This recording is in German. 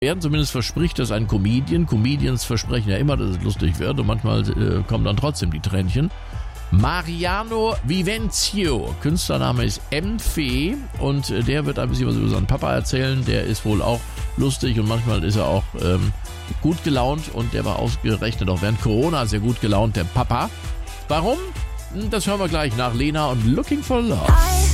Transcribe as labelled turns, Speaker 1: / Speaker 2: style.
Speaker 1: werden. Zumindest verspricht das ein Comedian. Comedians versprechen ja immer, dass es lustig wird und manchmal kommen dann trotzdem die Tränchen. Mariano Vivenzio, Künstlername ist Mfe und der wird ein bisschen was über seinen Papa erzählen. Der ist wohl auch lustig und manchmal ist er auch gut gelaunt und der war ausgerechnet auch während Corona sehr gut gelaunt, der Papa. Warum? Das hören wir gleich nach Lena und Looking for Love.